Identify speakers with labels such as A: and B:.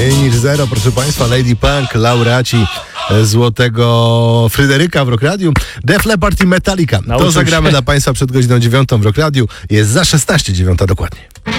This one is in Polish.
A: Mniej niż zero, proszę Państwa. Lady Punk, laureaci Złotego Fryderyka w Rock Radiu. Def Leppard i Metallica. To zagramy dla Państwa przed godziną 9 w Rock Radiu. Jest za 16:09 dokładnie.